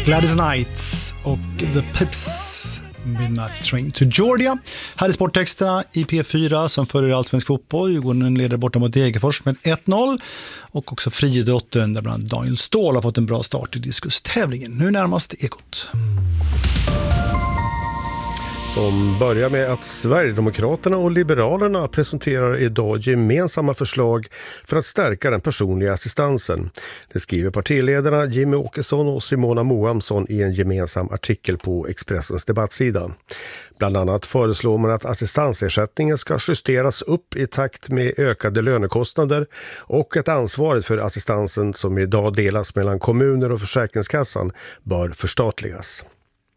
Gladys Knight och The Pips, Midnight Train to Georgia. Här är sporttexterna i P4 som följer allsvensk fotboll. Djurgården leder borta mot Degerfors med 1-0. Och också friidrotten där bland Daniel Ståhl har fått en bra start i diskustävlingen. Nu närmast Ekot. Som börjar med att Sverigedemokraterna och Liberalerna presenterar idag gemensamma förslag för att stärka den personliga assistansen. Det skriver partiledarna Jimmy Åkesson och Simona Moamsson i en gemensam artikel på Expressens debattsida. Bland annat föreslår man att assistansersättningen ska justeras upp i takt med ökade lönekostnader och att ansvaret för assistansen som idag delas mellan kommuner och Försäkringskassan bör förstatligas.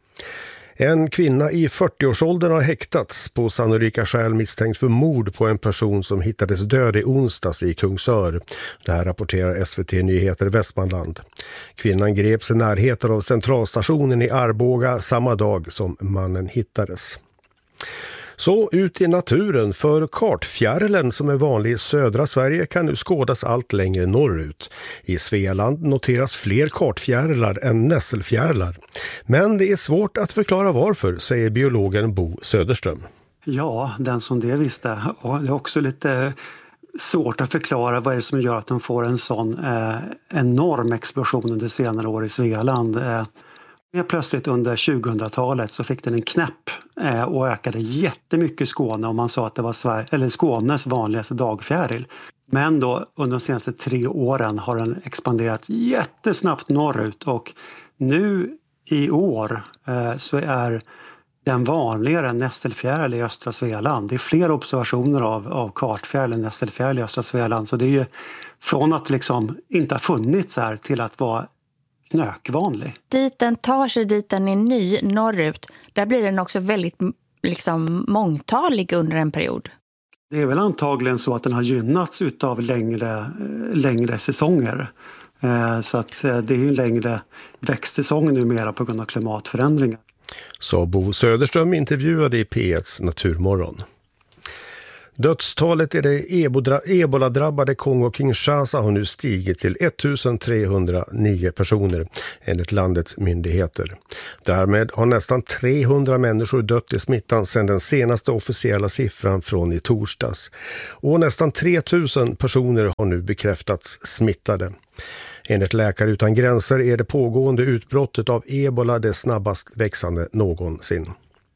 En kvinna i 40-årsåldern har häktats på sannolika skäl misstänkt för mord på en person som hittades död i onsdags i Kungsör. Det här rapporterar SVT Nyheter Västmanland. Kvinnan greps i närheten av centralstationen i Arboga samma dag som mannen hittades. Så ut i naturen, för kartfjärilen som är vanlig i södra Sverige kan nu skådas allt längre norrut. I Svealand noteras fler kartfjärilar än nässelfjärilar. Men det är svårt att förklara varför, säger biologen Bo Söderström. Ja, den som det visste. Och det är också lite svårt att förklara vad är det som gör att de får en sån enorm explosion under senare år i Svealand. Plötsligt under 2000-talet så fick den en knäpp och ökade jättemycket i Skåne, och man sa att det var Skånes vanligaste dagfjäril. Men då under de senaste 3 åren har den expanderat jättesnabbt norrut, och nu i år så är den vanligare än nässelfjäril i östra Svealand. Det är fler observationer av kartfjäril än nässelfjäril i östra Svealand, så det är ju från att liksom inte ha funnits här till att vara knökvanlig. Dit den tar sig, dit den är ny norrut, där blir den också väldigt mångtalig under en period. Det är väl antagligen så att den har gynnats utav längre säsonger. Så att det är ju en längre växtsäsong numera på grund av klimatförändringar. Så Bo Söderström intervjuade i P1s Naturmorgon. Dödstalet i det ebola-drabbade Kongo-Kinshasa har nu stigit till 1309 personer enligt landets myndigheter. Därmed har nästan 300 människor dött i smittan sedan den senaste officiella siffran från i torsdags. Och nästan 3000 personer har nu bekräftats smittade. Enligt Läkare utan gränser är det pågående utbrottet av ebola det snabbast växande någonsin.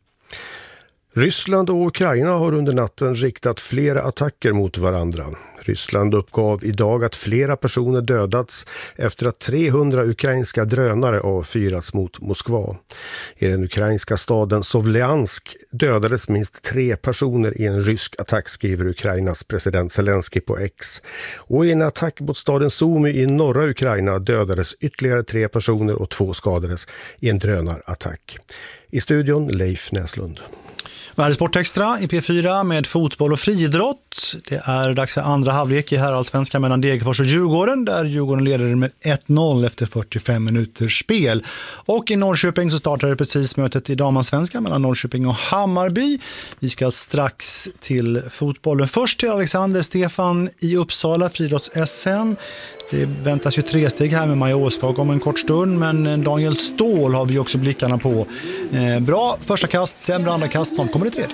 Ryssland och Ukraina har under natten riktat flera attacker mot varandra. Ryssland uppgav idag att flera personer dödats efter att 300 ukrainska drönare avfyrats mot Moskva. I den ukrainska staden Sovliansk dödades minst 3 personer i en rysk attack, skriver Ukrainas president Zelensky på X. Och i en attack mot staden Sumy i norra Ukraina dödades ytterligare 3 personer och 2 skadades i en drönarattack. I studion Leif Näslund. Och här är sportextra i P4 med fotboll och friidrott. Det är dags för andra halvlek i herrallsvenskan mellan Degerfors och Djurgården, där Djurgården leder med 1-0 efter 45 minuters spel. Och i Norrköping så startade precis mötet i damansvenskan mellan Norrköping och Hammarby. Vi ska strax till fotbollen. Först till Alexander Stefan i Uppsala, friidrotts-SM. Det väntas ju 3 steg här med Maja Åskag om en kort stund, men Daniel Ståhl har vi också blickarna på. Bra första kast, sämre andra kast, snart kommer det tredje.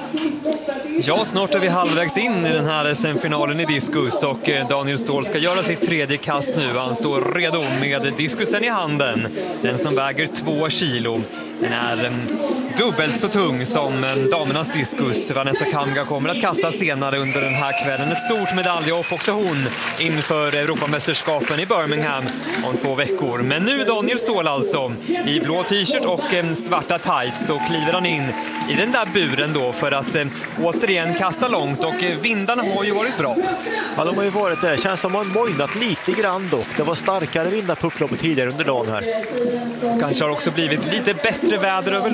Ja, snart är vi halvvägs in i den här SM-finalen i diskus, och Daniel Ståhl ska göra sitt tredje kast nu. Han står redo med diskusen i handen. Den som väger 2 kilo. Den är dubbelt så tung som damernas diskus. Vanessa Kamga kommer att kasta senare under den här kvällen. Ett stort medaljhopp också hon inför Europamästerskapen i Birmingham om 2 veckor. Men nu Daniel Ståhl alltså i blå t-shirt och svarta tights, så kliver han in i den där buren då för att återigen kasta långt, och vindarna har ju varit bra. Ja, de har ju varit det. Känns som man mojnat lite grann dock. Det var starkare vindar på upploppet tidigare under dagen här. Kanske har också blivit lite bättre väder överlag här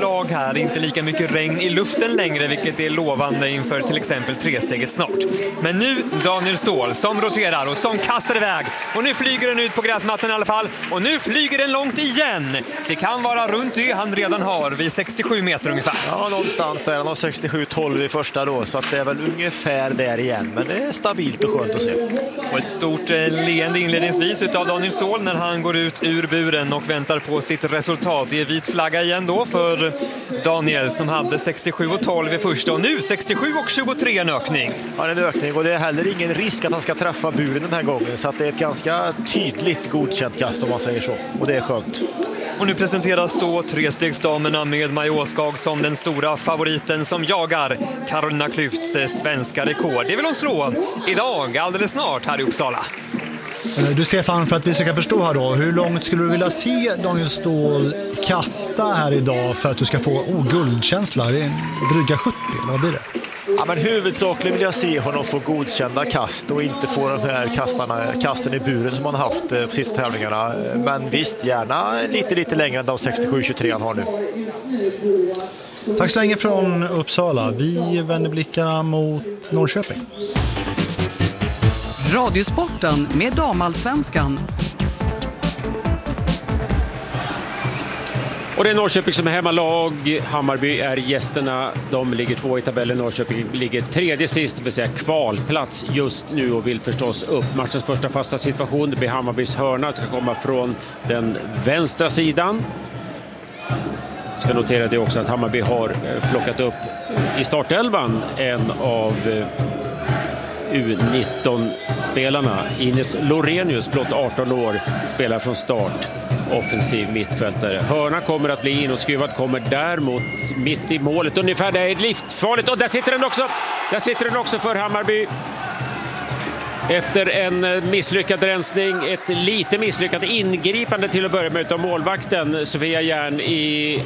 är det inte lika mycket regn i luften längre, vilket är lovande inför till exempel tresteget snart. Men nu Daniel Ståhl som roterar och som kastar iväg. Och nu flyger den ut på gräsmattan i alla fall. Och nu flyger den långt igen. Det kan vara runt det han redan har vid 67 meter ungefär. Ja, någonstans där. Han har 67-12 i första då, så att det är väl ungefär där igen. Men det är stabilt och skönt att se. Och ett stort leende inledningsvis utav Daniel Ståhl när han går ut ur buren och väntar på sitt resultat. Det är vit flagga igen då för Daniel som hade 67-12 i första och nu 67-23 en ökning. Ja, en ökning och det är heller ingen risk att han ska träffa buren den här gången, så att det är ett ganska tydligt godkänt kast om man säger så, och det är skönt. Och nu presenteras då trestegsdamerna med Maja Åskag som den stora favoriten som jagar Carolina Klüfts svenska rekord. Det vill hon slå idag, alldeles snart här i Uppsala. Du Stefan, för att vi ska förstå här då, hur långt skulle du vilja se Daniel Ståhl kasta här idag för att du ska få guldkänsla? Det är dryga 70, eller vad blir det? Ja, men huvudsakligen vill jag se honom få godkända kast och inte få de här kasten i buren som han haft på sista tävlingarna. Men visst, gärna lite längre än de 67-23 han har nu. Tack så länge från Uppsala. Vi vänder blickarna mot Norrköping. Radiosporten med Damallsvenskan. Och det är Norrköping som är hemmalag. Hammarby är gästerna. De ligger 2 i tabellen. Norrköping ligger 3:e sist, det vill säga kvalplats just nu och vill förstås upp. Matchens första fasta situation, det blir Hammarbys hörna. Det ska komma från den vänstra sidan. Jag ska notera det också att Hammarby har plockat upp i startelvan en av U19-spelarna. Ines Lorenius, blott 18 år, spelar från start. Offensiv mittfältare. Hörna kommer att bli inåtskruvad, kommer däremot mitt i målet. Ungefär, det är livsfarligt. Och där sitter den också! Där sitter den också för Hammarby. Efter en misslyckad rensning, ett lite misslyckat ingripande till att börja med av målvakten Sofia Järn i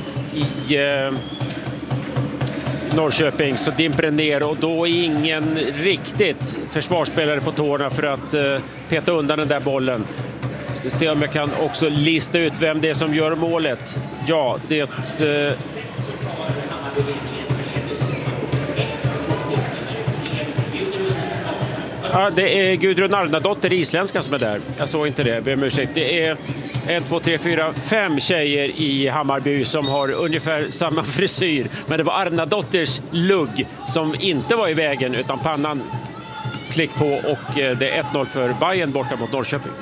Norrköping, så dimper den ner och då är ingen riktigt försvarsspelare på tårna för att peta undan den där bollen. Se om jag kan också lista ut vem det är som gör målet. Ja, det det är Gudrun Arnadotter, isländska, som är där. Jag såg inte det, ber om ursäkt. Det är 1, 2, 3, 4, 5 tjejer i Hammarby som har ungefär samma frisyr. Men det var Arnadotters lugg som inte var i vägen, utan pannan klick på, och det är 1-0 för Bayern borta mot Norrköping.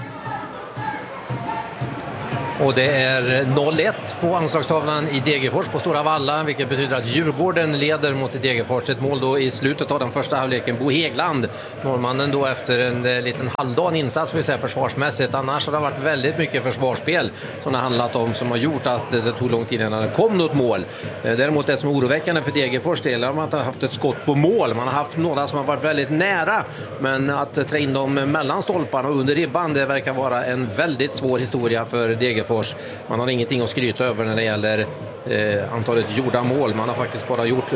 Och det är 0-1 på anslagstavlan i Degerfors på Stora Valla, vilket betyder att Djurgården leder mot Degerfors. Ett mål då i slutet av den första halvleken. Bo Hegland, norrmannen, då efter en liten halvdan insats, för att säga, försvarsmässigt. Annars har det varit väldigt mycket försvarsspel som det handlat om, som har gjort att det tog lång tid innan det kom något mål. Däremot det som är oroväckande för Degerfors del är att man inte har haft ett skott på mål. Man har haft några som har varit väldigt nära, men att trä in dem mellan stolparna och under ribban, det verkar vara en väldigt svår historia för Degerfors. Man har ingenting att skryta över när det gäller antalet gjorda mål. Man har faktiskt bara gjort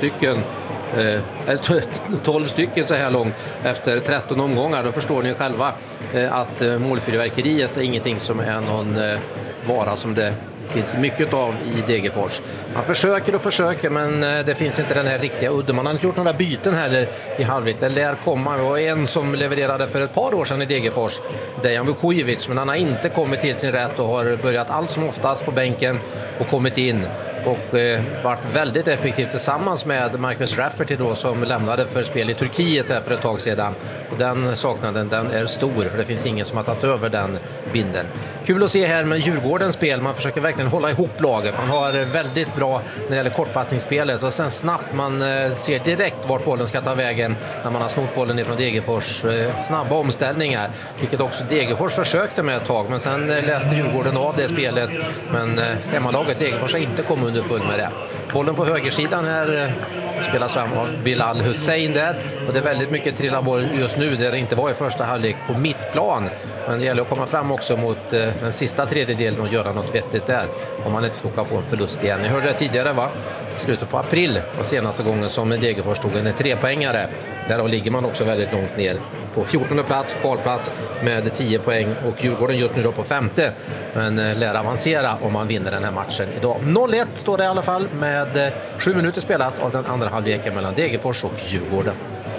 12 stycken så här långt efter 13 omgångar. Då förstår ni själva att målfyrverkeriet är ingenting som är någon vara som det finns mycket av i Degerfors. Man försöker och försöker, men det finns inte den här riktiga udden. Man har inte gjort några byten heller i halvlek. Det lär komma. Det var en som levererade för ett par år sedan i Degerfors, Dejan Vukojevic, men han har inte kommit till sin rätt och har börjat allt som oftast på bänken och kommit in och varit väldigt effektiv tillsammans med Marcus Rafferty då, som lämnade för spel i Turkiet här för ett tag sedan. Och den saknaden, den är stor, för det finns ingen som har tagit över den binden. Kul att se här med Djurgårdens spel. Man försöker verkligen hålla ihop laget. Man har väldigt bra när det gäller kortpassningsspelet, och sen snabbt man ser direkt vart bollen ska ta vägen när man har snott bollen ifrån Degerfors. Snabba omställningar, vilket också Degerfors försökte med ett tag, men sen läste Djurgården av det spelet. Men hemmalaget Degerfors har inte kommit underfull med det. Bollen på högersidan här spelas fram av Bilal Hussein där, och det är väldigt mycket trilla boll just nu där det inte var i första halvlek på mittplan. Men det gäller att komma fram också mot den sista tredjedelen och göra något vettigt där. Om man inte ska åka på en förlust igen. Ni hörde det tidigare i slutet på april var senaste gången som Degerfors tog en 3-poängare. Där ligger man också väldigt långt ner på 14:e plats, kvalplats med 10 poäng och Djurgården just nu då på 5:e. Men lär avancera om man vinner den här matchen idag. 0-1 står det i alla fall med 7 minuter spelat av den andra halvleken mellan Degerfors och Djurgården.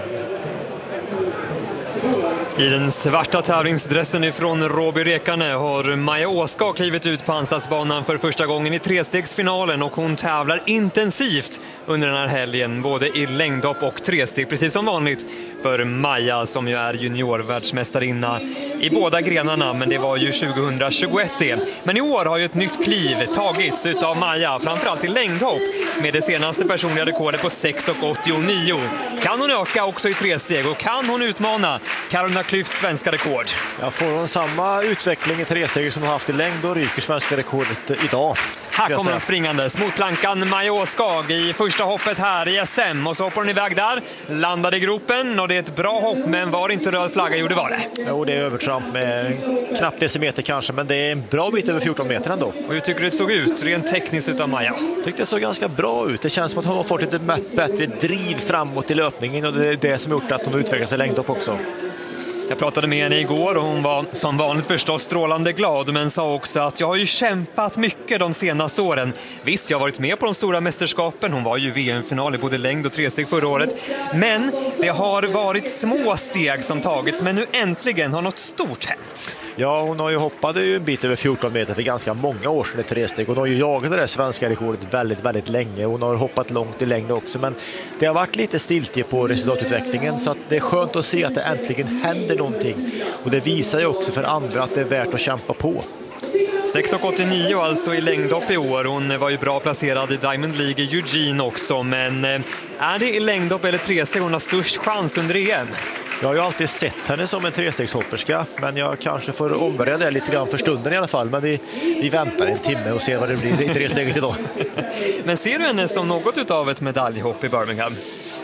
I den svarta tävlingsdressen ifrån Råby Rekane har Maja Åskag klivit ut på Ansatsbanan för första gången i trestegsfinalen och hon tävlar intensivt under den här helgen, både i längdhopp och tresteg, precis som vanligt för Maja som ju är juniorvärldsmästarinna i båda grenarna, men det var ju 2021 det. Men i år har ju ett nytt kliv tagits utav Maja, framförallt i längdhopp med det senaste personliga rekordet på 6,89. Kan hon öka också i tresteg och kan hon utmana Carolina Klüfts svenska rekord? Ja, får hon samma utveckling i tresteg som hon haft i längd och ryker svenska rekordet idag. Här kommer hon springandes mot plankan Maja Åskag i första hoppet här i SM och så hoppar hon iväg där, landade i gropen och det är ett bra hopp, men var det inte röd flagga? Jo, det var det. Jo, det är övertramp med knappt decimeter kanske, men det är en bra bit över 14 meter ändå. Och hur tycker du det såg ut rent tekniskt utav Maja? Jag tyckte det såg ganska bra ut. Det känns som att hon har fått lite bättre driv framåt i löpningen och det är det som gjort att hon utvecklar sig längd upp också. Jag pratade med henne igår och hon var som vanligt förstås strålande glad, men sa också att jag har ju kämpat mycket de senaste åren. Visst, jag har varit med på de stora mästerskapen. Hon var ju VM-final i både längd och tresteg förra året. Men det har varit små steg som tagits, men nu äntligen har något stort hänt. Ja, hon har ju hoppat ju en bit över 14 meter för ganska många år sedan i tresteg. Hon har ju jagat det där svenska rekordet väldigt, väldigt länge. Hon har hoppat långt i längd också, men det har varit lite stiltje på resultatutvecklingen, så att det är skönt att se att det äntligen händer någonting. Och det visar ju också för andra att det är värt att kämpa på. 6,89 alltså i längdhopp i år. Hon var ju bra placerad i Diamond League i Eugene också, men är det i längdhopp eller tresteg hon har störst chans under EM? Jag har ju alltid sett henne som en trestegshopperska, men jag kanske får omvärdera det lite grann för stunden i alla fall. Men vi väntar en timme och ser vad det blir i tresteget idag. Men ser du henne som något utav ett medaljhopp i Birmingham?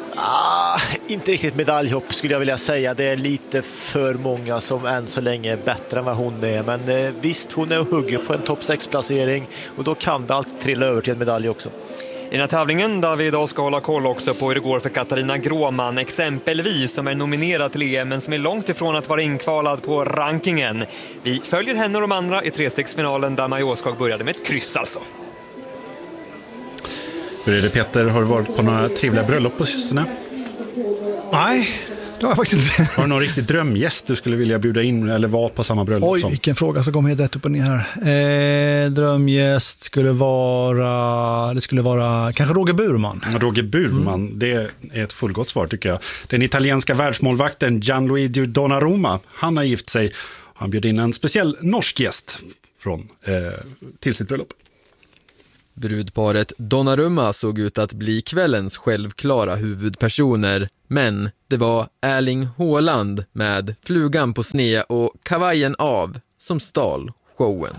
Inte riktigt medaljhopp skulle jag vilja säga. Det är lite för många som än så länge är bättre än vad hon är. Men visst, hon är och hugger på en topp 6-placering och då kan det alltid trilla över till en medalj också. I den här tävlingen där vi idag ska hålla koll också på hur det går för Katarina Gråman exempelvis, som är nominerad till EM men som är långt ifrån att vara inkvalad på rankingen. Vi följer henne och de andra i trestegsfinalen där Maja Åskag började med ett kryss alltså. Hur är det, Peter? Har du varit på några trevliga bröllop på sistone? Nej, det har jag faktiskt inte. Har du någon riktig drömgäst du skulle vilja bjuda in eller vara på samma bröllop? Oj, vilken fråga som kom helt rätt upp och ner här. Drömgäst skulle vara kanske Roger Burman. Roger Burman, det är ett fullgott svar tycker jag. Den italienska världsmålvakten Gianluigi Donnarumma, han har gift sig. Han bjöd in en speciell norsk gäst till sitt bröllop. Brudparet Donnarumma såg ut att bli kvällens självklara huvudpersoner, men det var Erling Haaland med flugan på sne och kavajen av som stal showen.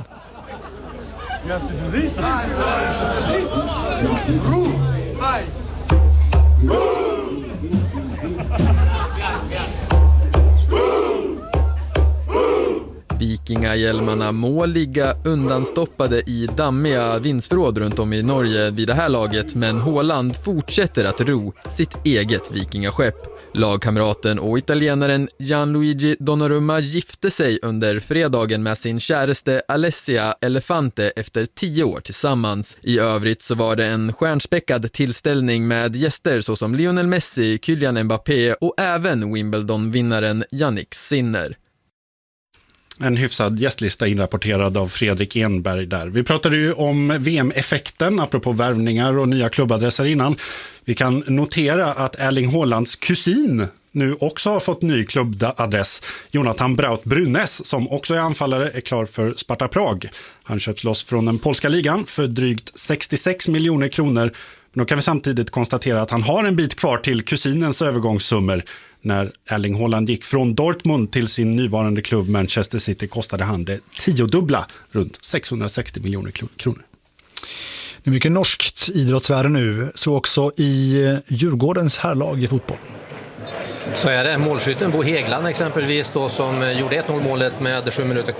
Vikingahjälmarna må ligga undanstoppade i dammiga vindsförråd runt om i Norge vid det här laget, men Haaland fortsätter att ro sitt eget vikingaskepp. Lagkamraten och italienaren Gianluigi Donnarumma gifte sig under fredagen med sin käraste Alessia Elefante efter 10 år tillsammans. I övrigt så var det en stjärnspäckad tillställning med gäster såsom Lionel Messi, Kylian Mbappé och även Wimbledon-vinnaren Jannik Sinner. En hyfsad gästlista inrapporterad av Fredrik Enberg där. Vi pratade ju om VM-effekten apropå värvningar och nya klubbadresser innan. Vi kan notera att Erling Haalands kusin nu också har fått ny klubbadress. Jonathan Braut Brunes, som också är anfallare, är klar för Sparta Prag. Han köps loss från den polska ligan för drygt 66 miljoner kronor. Men då kan vi samtidigt konstatera att han har en bit kvar till kusinens övergångssummor. När Erling Haaland gick från Dortmund till sin nuvarande klubb Manchester City kostade han det 10-dubbla, runt 660 miljoner kronor. Det är mycket norskt idrottsvärde nu, så också i Djurgårdens herrlag i fotboll. Så är det. Målskytten Bo Hegland exempelvis då, som gjorde 1-0-målet med 2 minuter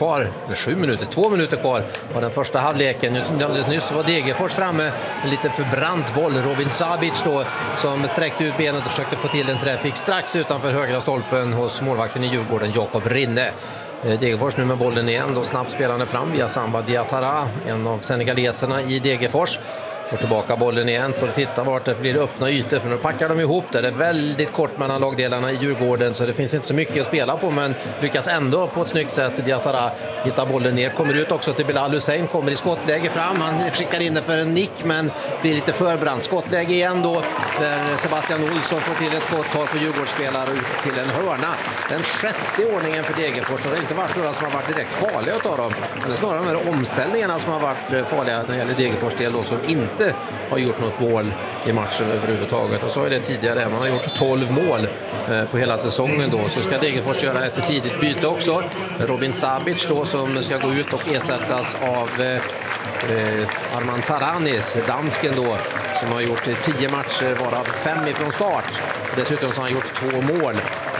kvar av den första halvleken. Alldeles nyss var Degerfors framme, en lite förbrant boll. Robin Sabic då, som sträckte ut benet och försökte få till en träff, fick strax utanför högra stolpen hos målvakten i Djurgården, Jakob Rinne. Degerfors nu med bollen igen, då snabbt spelande fram via Samba Diatara, en av senegaleserna i Degerfors. Får tillbaka bollen igen, står och tittar vart det blir öppna ytor, för nu packar de ihop det. Det är väldigt kort mellan lagdelarna i Djurgården, så det finns inte så mycket att spela på, men lyckas ändå på ett snyggt sätt Diatara hitta bollen ner, kommer ut också till Bilal Hussein, kommer i skottläge fram, han skickar in det för en nick men blir lite förbrant. Skottläge igen då, där Sebastian Olsson får till ett skott, tar på Djurgårdsspelare ut till en hörna. Den 6:e ordningen för Degerfors, och det har inte varit några som har varit direkt farliga utav dem. Det är snarare de här omställningarna som har varit farliga när det gäller Degerfors del då, som inte har gjort något mål i matchen överhuvudtaget. Och så är det tidigare, man har gjort 12 mål på hela säsongen då. Så ska Degerfors göra ett tidigt byte också. Robin Sabic då, som ska gå ut och ersättas av Arman Taranis, dansken då, som har gjort 10 matcher varav 5 ifrån start. Dessutom så har han gjort 2 mål.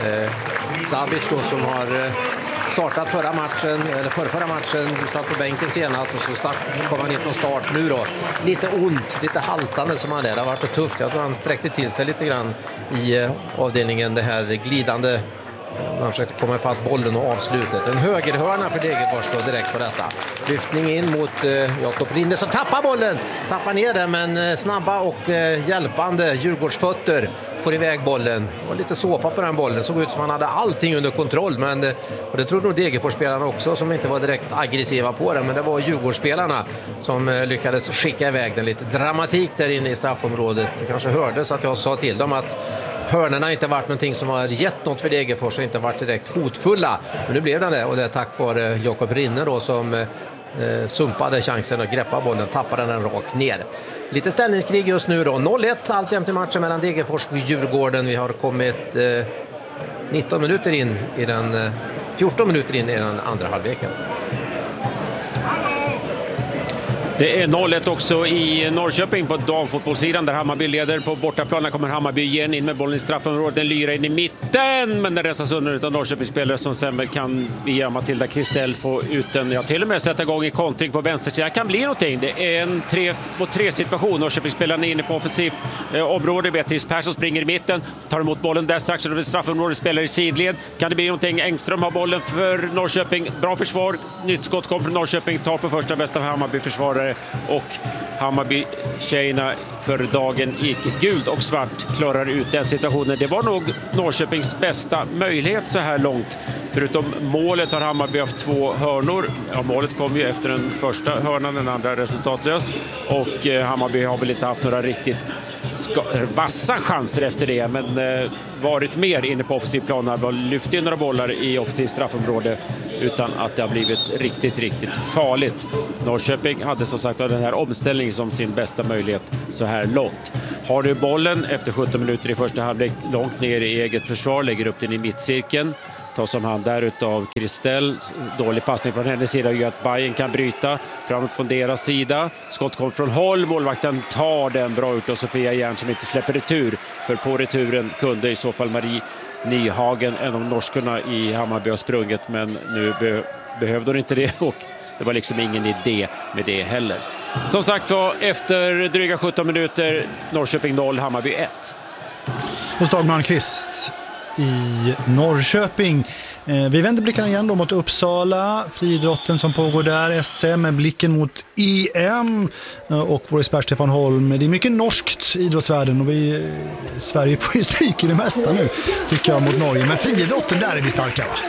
Sabic då, som har startat förra matchen, satt på bänken senast, och så kom han in från start nu då. Lite ont, lite haltande som han är. Det har varit tufft. Jag tror han sträckte till sig lite grann i avdelningen, det här glidande. Han försökte komma ifatt bollen och avslutet. En högerhörna för Degerfors då direkt på detta. Lyftning in mot Jakob Rinne, som tappar bollen. Tappar ner den, men snabba och hjälpande Djurgårdsfötter får iväg bollen. Och lite såpa på den bollen. Såg ut som han hade allting under kontroll. Men, och det trodde nog Degerfors-spelarna också, som inte var direkt aggressiva på den. Men det var Djurgårdsspelarna som lyckades skicka iväg den. Lite dramatik där inne i straffområdet. Det kanske hördes att jag sa till dem att hörnorna inte varit någonting som har gett något för Degerfors och inte varit direkt hotfulla. Men nu blev det, och det är tack vare Jakob Rinne då, som sumpade chansen att greppa bollen, tappade den rakt ner. Lite ställningskrig just nu då. 0-1 alltjämt i matchen mellan Degerfors och Djurgården. Vi har kommit 14 minuter in i den andra halvleken. Det är 0-1 också i Norrköping på damfotbollssidan, där Hammarby leder på bortaplan. Kommer Hammarby igen in med bollen i straffområdet. Den lyrar in i mitten, men den resas under av Norrköpingsspelare som sen väl kan via Matilda Kristell få ut den. Ja, till och med sätta igång i kontring på vänstersidan. Kan bli någonting. Det är en 3-mot-3 situation. Norrköpingsspelaren är inne på offensivt område. Beatrice Persson springer i mitten, tar emot bollen där strax över straffområdet, spelar i sidled. Kan det bli någonting? Engström har bollen för Norrköping. Bra försvar. Nytt skott kom från Norrköping. Tar på första bästa Hammarby-försvarare. Och Hammarby-tjejerna för dagen gick gult och svart, klarar ut den situationen. Det var nog Norrköpings bästa möjlighet så här långt. Förutom målet har Hammarby haft 2 hörnor. Ja, målet kom ju efter den första hörnan, den andra resultatlös. Och Hammarby har väl inte haft några riktigt vassa chanser efter det, men varit mer inne på offensiv plan. Har lyft in några bollar i offensiv straffområde utan att det har blivit riktigt farligt. Norrköping hade som sagt den här omställningen som sin bästa möjlighet så här långt. Har du bollen efter 17 minuter i första halvlek långt ner i eget försvar, lägger upp den i mittcirkeln. Tas om hand där utav Kristell. Dålig passning från hennes sida gör att Bayern kan bryta framåt från deras sida. Skott kom från håll. Målvakten tar den bra ut och Sofia Järn som inte släpper retur. För på returen kunde i så fall Marie Nyhagen, en av norskorna i Hammarby, har sprungit, men nu behövde hon inte det, och det var liksom ingen idé med det heller. Som sagt var, efter dryga 17 minuter, Norrköping 0, Hammarby 1. Hos Dag Malmqvist i Norrköping. Vi vänder blickarna igen då mot Uppsala, friidrotten som pågår där, SM med blicken mot EM och vår expert Stefan Holm. Det är mycket norskt i idrottsvärlden och Sverige får ju stryk i det mesta nu, tycker jag, mot Norge. Men friidrotten, där är vi starka, va?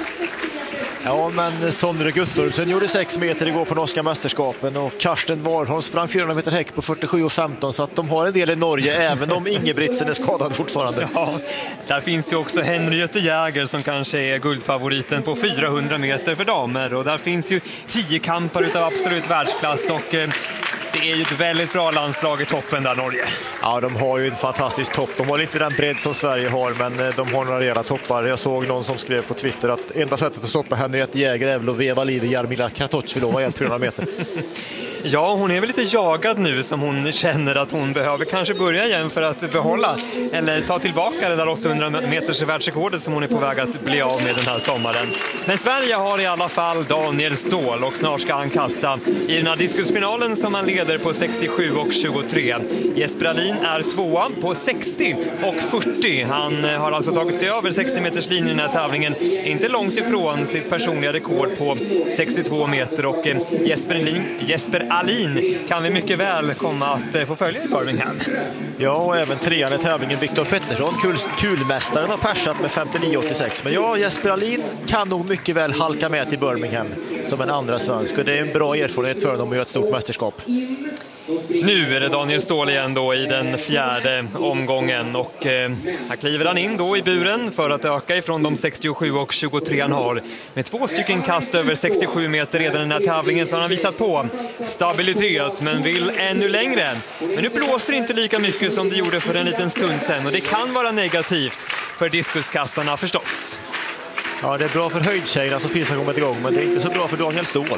Ja, men Sondre Guttormsen gjorde 6 meter igår på norska mästerskapen och Karsten Warholm sprang 400 meter häck på 47,15, så att de har en del i Norge även om Ingebrigtsen är skadad fortfarande. Ja, där finns ju också Henriette Jäger som kanske är guldfavoriten på 400 meter för damer, och där finns ju 10 kampar utav absolut världsklass, och det är ju ett väldigt bra landslag i toppen där, Norge. Ja, de har ju en fantastisk topp. De har inte den bredd som Sverige har, men de har några rejäla toppar. Jag såg någon som skrev på Twitter att enda sättet att stoppa Henriette Jäger är väl att veva liv i Jarmila Kratochvilova i 400 meter. Ja, hon är väl lite jagad nu som hon känner att hon behöver kanske börja igen för att behålla eller ta tillbaka det där 800 meters världsrekordet som hon är på väg att bli av med den här sommaren. Men Sverige har i alla fall Daniel Ståhl och snart ska han kasta i den här diskusfinalen som han leder på 67 och 23. Jesper Alin är tvåa på 60 och 40. Han har alltså tagit sig över 60 meters linjen i den här tävlingen, inte långt ifrån sitt personliga rekord på 62 meter, och Jesper Alin kan vi mycket väl komma att få följa i Birmingham. Ja, och även trean i tävlingen Viktor Pettersson, kulmästaren, har persat med 59,86. Men ja, Jesper Alin kan nog mycket väl halka med till Birmingham som en andra svensk, och det är en bra erfarenhet för dem att göra ett stort mästerskap. Nu är det Daniel Ståhl igen då i den fjärde omgången, och här kliver han in då i buren för att öka ifrån de 67 och 23 han har. Med 2 stycken kast över 67 meter redan i den här tävlingen så har han visat på stabilitet, men vill ännu längre. Men nu blåser det inte lika mycket som det gjorde för en liten stund sedan, och det kan vara negativt för diskuskastarna förstås. Ja, det är bra för höjdtjejerna som precis har kommit igång, men det är inte så bra för Daniel Ståhl.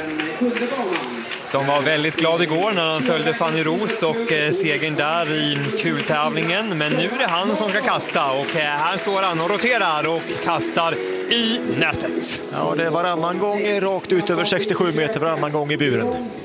Som var väldigt glad igår när han följde Fanny Ros och segern där i kultävlingen. Men nu är det han som ska kasta, och här står han och roterar och kastar i nätet. Ja, det är varannan gång rakt ut över 67 meter, varannan gång i buren.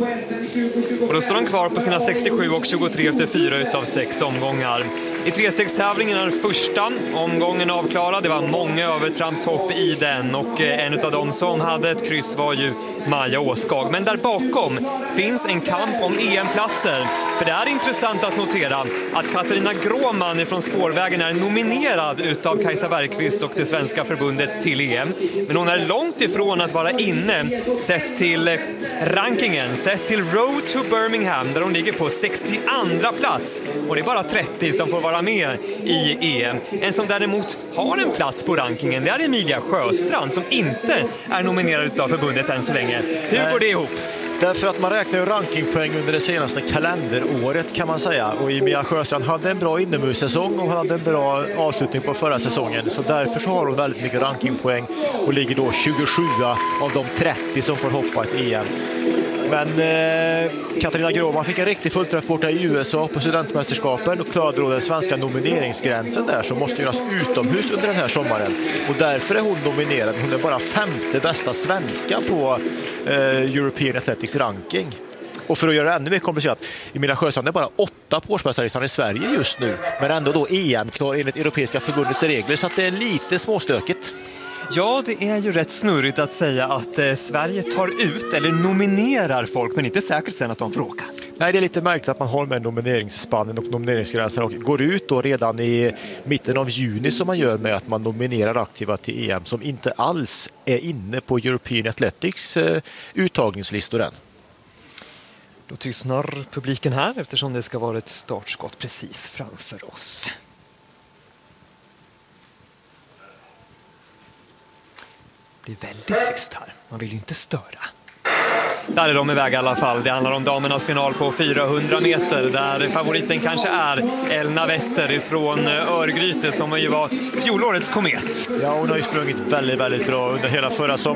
Och då står han kvar på sina 67 och 23 efter 4 utav 6 omgångar. I 3-6-tävlingen är första omgången avklarad. Det var många övertrampshopp i den, och en av dem som hade ett kryss var ju Maja Åskag. Men där bakom finns en kamp om EM-platser. För det är intressant att notera att Katarina Gråman från Spårvägen är nominerad utav Kajsa Bergqvist och det svenska förbundet till EM. Men hon är långt ifrån att vara inne sett till rankingen, sett till Road to Birmingham, där hon ligger på 62:a plats. Och det är bara 30 som får vara med i EM. En som däremot har en plats på rankingen, det är Emilia Sjöstrand, som inte är nominerad utav förbundet än så länge. Hur går det ihop? Därför att man räknar ju rankingpoäng under det senaste kalenderåret, kan man säga. Och Emilia Sjöstrand hade en bra inomhussäsong och hade en bra avslutning på förra säsongen. Så därför så har hon väldigt mycket rankingpoäng och ligger då 27 av de 30 som får hoppa ett EM. Men Katarina Gråman fick en riktig fullträff borta i USA på studentmästerskapen och klarade då den svenska nomineringsgränsen där, som måste göras utomhus under den här sommaren. Och därför är hon nominerad. Hon är bara 5:e bästa svenska på European Athletics ranking. Och för att göra det ännu mer komplicerat, Emilia Sjöstrand är bara 8 på årsmästarlistan i Sverige just nu, men ändå då EM-klar enligt Europeiska förbundets regler, så att det är lite småstökigt. Ja, det är ju rätt snurrigt att säga att Sverige tar ut eller nominerar folk, men inte säkert sen att de får åka. Nej, det är lite märkligt att man har med nomineringsspannen och nomineringsgränsen och går ut då redan i mitten av juni, som man gör med att man nominerar aktiva till EM som inte alls är inne på European Athletics uttagningslistor än. Då tystnar publiken här eftersom det ska vara ett startskott precis framför oss. Det blir väldigt tyst här. Man vill ju inte störa. Där är de iväg i alla fall. Det handlar om damernas final på 400 meter där favoriten kanske är Elna Wester från Örgryte, som ju var fjolårets komet. Ja, hon har ju sprungit väldigt, väldigt bra under hela förra sommaren.